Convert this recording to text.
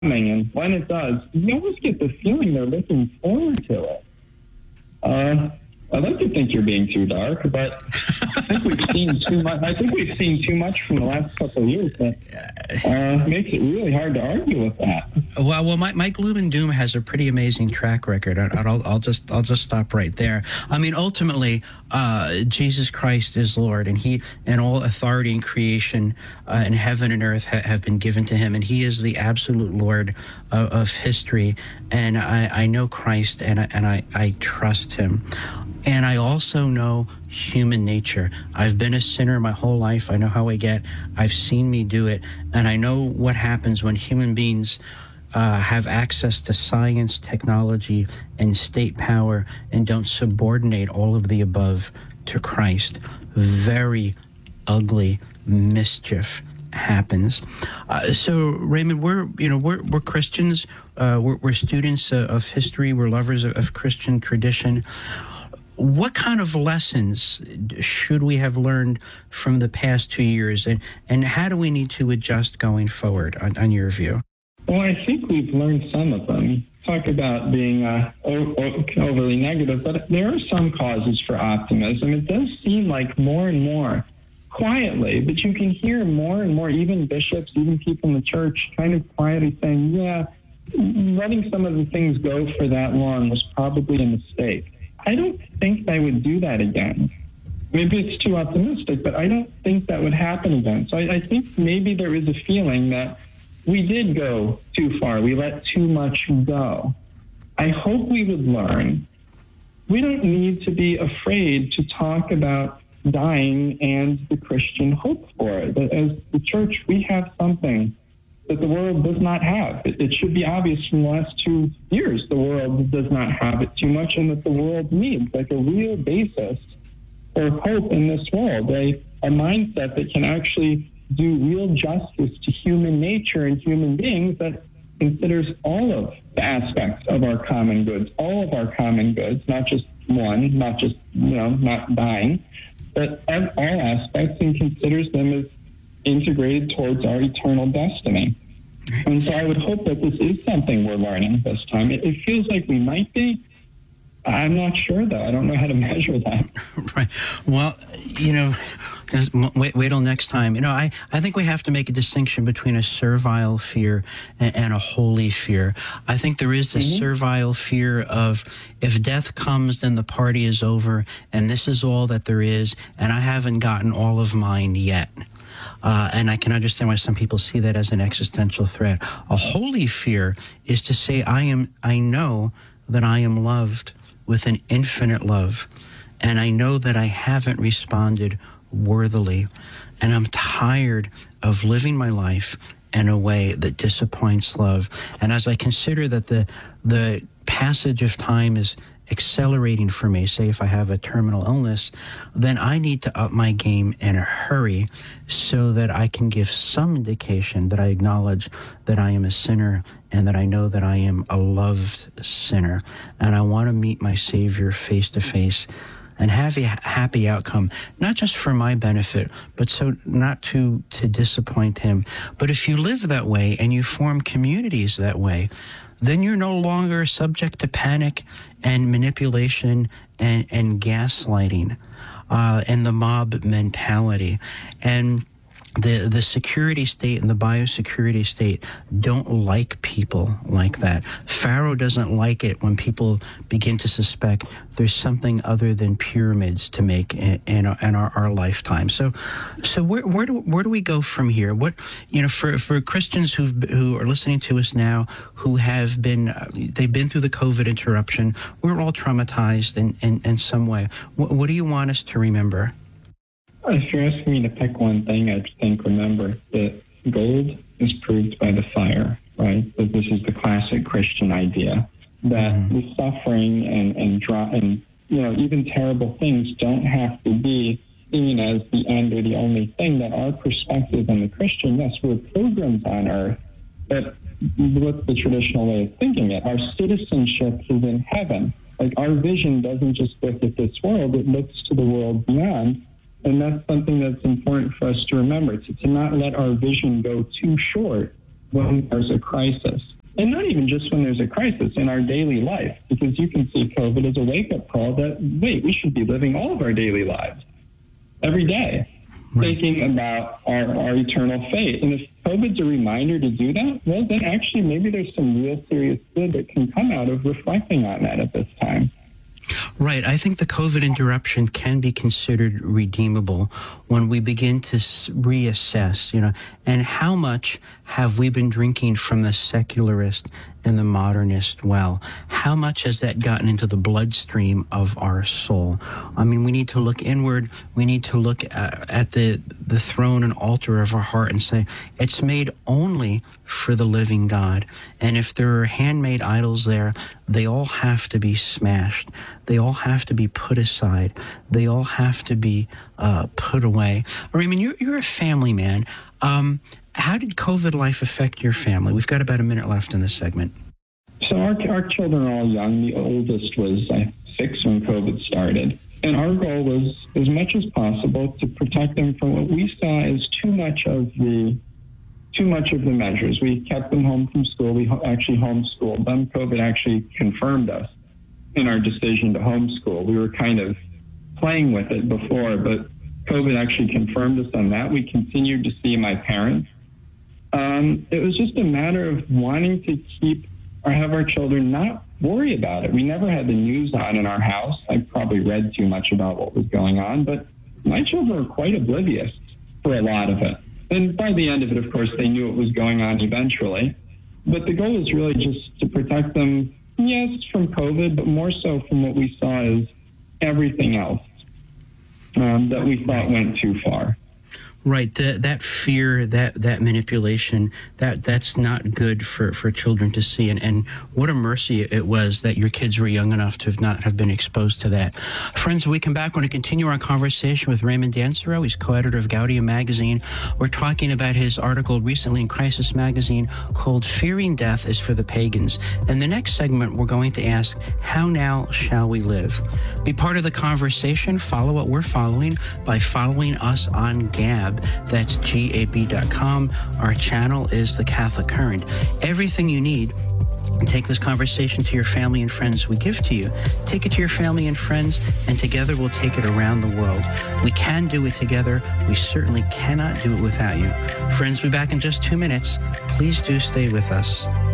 coming, and when it does, you always get the feeling they're looking forward to it. I'd like to think you're being too dark, but I think we've seen too much. I think we've seen too much from the last couple of years that makes it really hard to argue with that. Well, Mike Lubin-Doom has a pretty amazing track record. I'll just stop right there. I mean, ultimately, Jesus Christ is Lord, and all authority in creation in heaven and earth have been given to him, and he is the absolute Lord of history. And I know Christ, and I trust him. And I also know human nature. I've been a sinner my whole life. I know how I get. I've seen me do it. And I know what happens when human beings have access to science, technology, and state power and don't subordinate all of the above to Christ. Very ugly mischief happens. So Raymond, we're Christians. We're students of history. We're lovers of Christian tradition. What kind of lessons should we have learned from the past 2 years, and how do we need to adjust going forward, on your view? Well, I think we've learned some of them. Talk about being overly negative, but there are some causes for optimism. It does seem like more and more, quietly, but you can hear more and more, even bishops, even people in the church, kind of quietly saying, yeah, letting some of the things go for that long was probably a mistake. I don't think I would do that again. Maybe it's too optimistic, but I don't think that would happen again. So I think maybe there is a feeling that we did go too far. We let too much go. I hope we would learn. We don't need to be afraid to talk about dying and the Christian hope for it. That as the church, we have something that the world does not have. It should be obvious from the last 2 years the world does not have it too much, and that the world needs like a real basis for hope in this world, a mindset that can actually do real justice to human nature and human beings, that considers all of the aspects of our common goods, all of our common goods, not just one, not just, not dying, but all aspects, and considers them as integrated towards our eternal destiny. And so I would hope that this is something we're learning this time. It feels like we might be. I'm not sure, though. I don't know how to measure that. Right. Well, wait till next time. I think we have to make a distinction between a servile fear and a holy fear. I think there is a servile fear of, if death comes, then the party is over, and this is all that there is, and I haven't gotten all of mine yet. And I can understand why some people see that as an existential threat. A holy fear is to say, I know that I am loved with an infinite love, and I know that I haven't responded worthily, and I'm tired of living my life in a way that disappoints love. And as I consider that the passage of time is accelerating for me, say if I have a terminal illness, then I need to up my game in a hurry so that I can give some indication that I acknowledge that I am a sinner and that I know that I am a loved sinner. And I want to meet my Savior face to face and have a happy outcome, not just for my benefit, but so not to disappoint him. But if you live that way and you form communities that way, then you're no longer subject to panic and manipulation and gaslighting and the mob mentality. And the security state and the biosecurity state don't like people like that. Pharaoh doesn't like it when people begin to suspect there's something other than pyramids to make in our lifetime. So where do we go from here? What, for Christians who are listening to us now, who have they've been through the COVID interruption, we're all traumatized in some way. What do you want us to remember? If you're asking me to pick one thing, I'd think, remember that gold is proved by the fire, right? That this is the classic Christian idea, that the suffering and even terrible things don't have to be seen as the end or the only thing. That our perspective in the Christian, yes, we're pilgrims on earth, but what's the traditional way of thinking it? Our citizenship is in heaven. Like, our vision doesn't just look at this world, it looks to the world beyond. And that's something that's important for us to remember, to not let our vision go too short when there's a crisis. And not even just when there's a crisis in our daily life, because you can see COVID as a wake-up call that, wait, we should be living all of our daily lives every day, thinking about our eternal fate. And if COVID's a reminder to do that, well, then actually maybe there's some real serious good that can come out of reflecting on that at this time. Right. I think the COVID interruption can be considered redeemable when we begin to reassess, and how much have we been drinking from the secularist and the modernist well? How much has that gotten into the bloodstream of our soul? I mean, we need to look inward. We need to look at the throne and altar of our heart and say, it's made only for the living God. And if there are handmade idols there, they all have to be smashed. They all have to be put aside. They all have to be put away. Raymond, you're a family man. How did COVID life affect your family? We've got about a minute left in this segment. So our children are all young. The oldest was 6 when COVID started. And our goal was, as much as possible, to protect them from what we saw as too much of the measures. We kept them home from school. We actually homeschooled them. COVID actually confirmed us in our decision to homeschool. We were kind of playing with it before, but COVID actually confirmed us on that. We continued to see my parents. It was just a matter of wanting to have our children not worry about it. We never had the news on in our house. I probably read too much about what was going on, but my children were quite oblivious for a lot of it. And by the end of it, of course, they knew what was going on eventually. But the goal is really just to protect them, yes, from COVID, but more so from what we saw as everything else that we thought went too far. Right. That fear, that manipulation, that's not good for children to see. And what a mercy it was that your kids were young enough to not have been exposed to that. Friends, when we come back, we're going to continue our conversation with Raymond Dancero. He's co-editor of Gaudium magazine. We're talking about his article recently in Crisis magazine called Fearing Death is for the Pagans. In the next segment, we're going to ask, how now shall we live? Be part of the conversation. Follow what we're following by following us on Gab. That's gab.com. Our channel is The Catholic Current. Everything you need. Take this conversation to your family and friends we give to you. Take it to your family and friends, and together we'll take it around the world. We can do it together. We certainly cannot do it without you. Friends, we'll be back in just 2 minutes. Please do stay with us.